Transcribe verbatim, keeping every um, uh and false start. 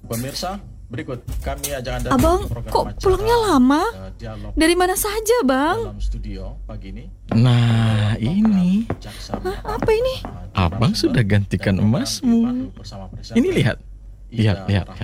Pemirsa, berikut kami ajak Anda Abang, ke program kok acara, pulangnya lama? eh, dialog Dari mana saja, Bang? dalam studio pagi ini. Nah, ini Jaksa Hah, apa ini? abang sudah gantikan emasmu. bersama Ini lihat, lihat, lihat.